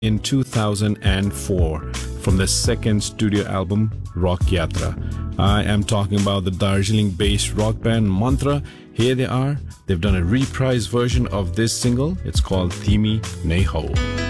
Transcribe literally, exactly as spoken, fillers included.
in two thousand four from their second studio album, Rock Yatra. I am talking about the Darjeeling-based rock band Mantra. Here they are. They've done a reprise version of this single. It's called Thimi Nahi Ho.